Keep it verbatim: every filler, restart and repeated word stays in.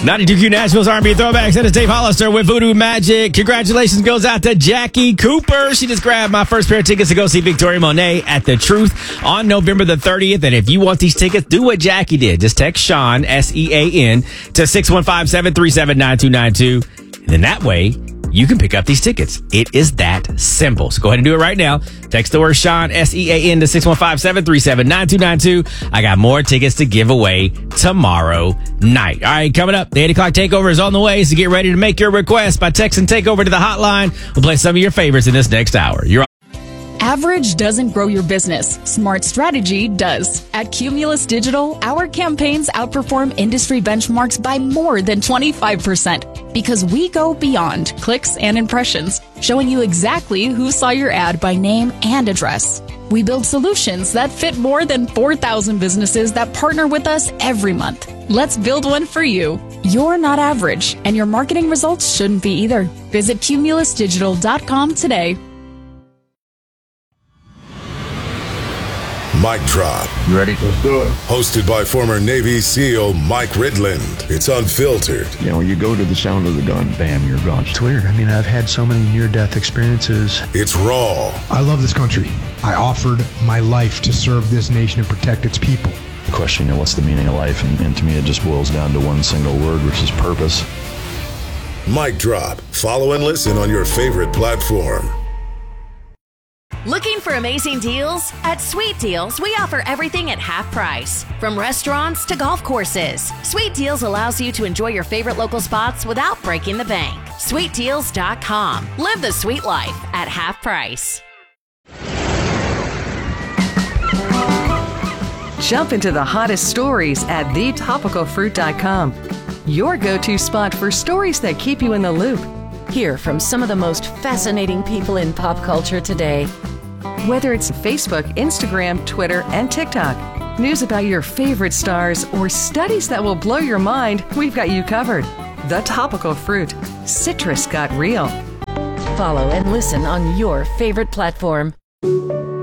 ninety-two Q Nashville's R and B Throwbacks. That is Dave Hollister with Voodoo Magic. Congratulations goes out to Jackie Cooper. She just grabbed my first pair of tickets to go see Victoria Monet at The Truth on November the thirtieth. And if you want these tickets, do what Jackie did. Just text Sean, S E A N, to six one five, seven three seven, nine two nine two. And then that way, you can pick up these tickets. It is that simple. So go ahead and do it right now. Text the word Sean, S E A N, to six one five, seven three seven, nine two nine two. I got more tickets to give away tomorrow night. All right, coming up, the eight o'clock takeover is on the way, so get ready to make your request by texting takeover to the hotline. We'll play some of your favorites in this next hour. You're Average doesn't grow your business. Smart strategy does. At Cumulus Digital, our campaigns outperform industry benchmarks by more than twenty-five percent because we go beyond clicks and impressions, showing you exactly who saw your ad by name and address. We build solutions that fit more than four thousand businesses that partner with us every month. Let's build one for you. You're not average, and your marketing results shouldn't be either. Visit cumulus digital dot com today. Mic Drop. You ready? Let's do it. Hosted by former Navy SEAL Mike Ridland. It's unfiltered. You know, you go to the sound of the gun, bam, you're gone. It's weird. I mean, I've had so many near-death experiences. It's raw. I love this country. I offered my life to serve this nation and protect its people. The question, you know, what's the meaning of life? And, and to me, it just boils down to one single word, which is purpose. Mic Drop. Follow and listen on your favorite platform. Looking for amazing deals? At Sweet Deals, we offer everything at half price. From restaurants to golf courses, Sweet Deals allows you to enjoy your favorite local spots without breaking the bank. sweet deals dot com. Live the sweet life at half price. Jump into the hottest stories at the topical fruit dot com. Your go-to spot for stories that keep you in the loop. Hear from some of the most fascinating people in pop culture today. Whether it's Facebook, Instagram, Twitter, and TikTok, news about your favorite stars, or studies that will blow your mind, we've got you covered. The Topical Fruit. Citrus got real. Follow and listen on your favorite platform.